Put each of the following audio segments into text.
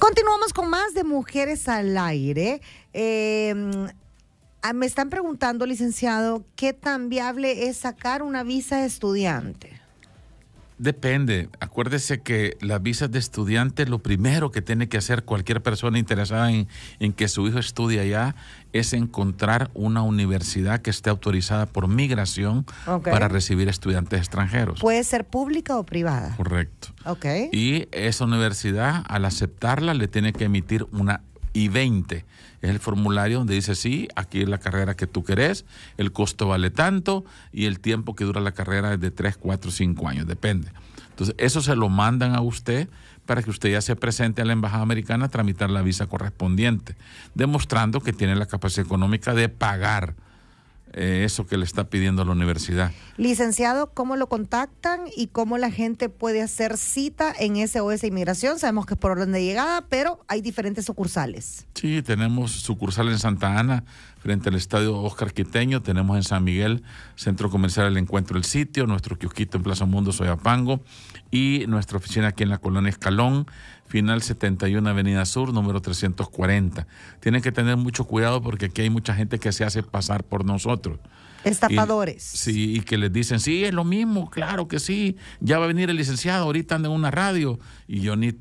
Continuamos con más de Mujeres al Aire. Me están preguntando, licenciado, ¿qué tan viable es sacar una visa de estudiante? Depende. Acuérdese que las visas de estudiante, lo primero que tiene que hacer cualquier persona interesada en que su hijo estudie allá es encontrar una universidad que esté autorizada por migración para recibir estudiantes extranjeros. ¿Puede ser pública o privada? Correcto. Y esa universidad, al aceptarla, le tiene que emitir una I-20. Es el formulario donde dice, sí, aquí es la carrera que tú querés, el costo vale tanto y el tiempo que dura la carrera es de 3, 4, 5 años, depende. Entonces, eso se lo mandan a usted para que usted ya se presente a la Embajada Americana a tramitar la visa correspondiente, demostrando que tiene la capacidad económica de pagar eso que le está pidiendo la universidad. Licenciado, ¿cómo lo contactan y cómo la gente puede hacer cita en SOS Inmigración? Sabemos que es por orden de llegada, pero hay diferentes sucursales. Sí, tenemos sucursal en Santa Ana, frente al Estadio Óscar Quiteño. Tenemos en San Miguel, Centro Comercial El Encuentro, El Sitio, nuestro kiosquito en Plaza Mundo, Soyapango, y nuestra oficina aquí en la Colonia Escalón, final 71 Avenida Sur, número 340. Tienen que tener mucho cuidado porque aquí hay mucha gente que se hace pasar por nosotros. Estafadores. Sí, y que les dicen, sí, es lo mismo, claro que sí, ya va a venir el licenciado, ahorita anda en una radio, y yo ni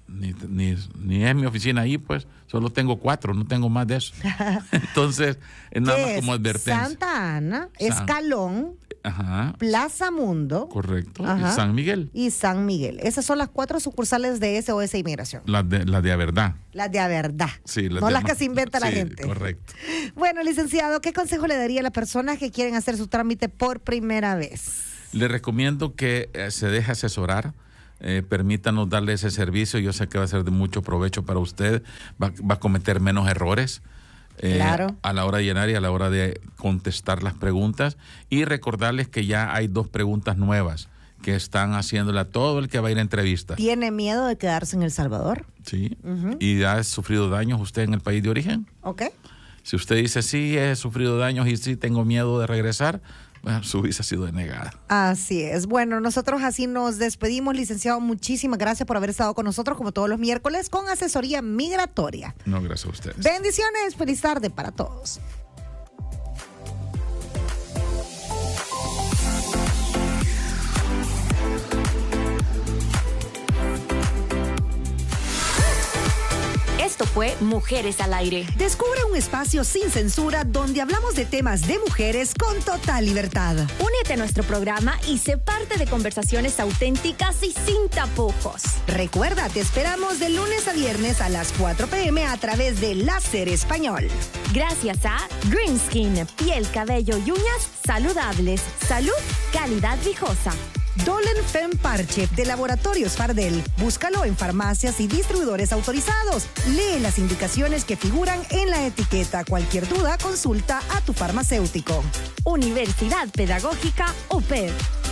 es mi oficina ahí, pues, solo tengo 4, no tengo más de eso. Entonces, es nada más como advertencia. Santa Ana, Escalón, Plaza Mundo. Correcto. Y San Miguel. Y San Miguel. Esas son las 4 sucursales de SOS Inmigración. Las de a verdad. Las de a verdad. Sí, no las que se inventa la gente. Correcto. Bueno, licenciado, ¿qué consejo le daría a las personas que quieren hacer su trámite por primera vez? Le recomiendo que se deje asesorar. Permítanos darle ese servicio. Yo sé que va a ser de mucho provecho para usted. Va a cometer menos errores. Claro. A la hora de llenar y a la hora de contestar las preguntas, y recordarles que ya hay 2 preguntas nuevas que están haciéndole a todo el que va a ir a entrevista. ¿Tiene miedo de quedarse en El Salvador? Sí. ¿Y ha sufrido daños usted en el país de origen? Si usted dice, sí, he sufrido daños y sí tengo miedo de regresar, bueno, su visa ha sido denegada. Así es. Bueno, nosotros así nos despedimos, licenciado. Muchísimas gracias por haber estado con nosotros, como todos los miércoles, con asesoría migratoria. No, gracias a ustedes. Bendiciones, feliz tarde para todos. Esto fue Mujeres al Aire. Descubre un espacio sin censura donde hablamos de temas de mujeres con total libertad. Únete a nuestro programa y sé parte de conversaciones auténticas y sin tapujos. Recuerda, te esperamos de lunes a viernes a las 4 p.m. a través de Láser Español. Gracias a Green Skin, piel, cabello y uñas saludables. Salud, calidad viejosa. Dolen Fem Parche de Laboratorios Fardel. Búscalo en farmacias y distribuidores autorizados. Lee las indicaciones que figuran en la etiqueta. Cualquier duda, consulta a tu farmacéutico. Universidad Pedagógica UPED.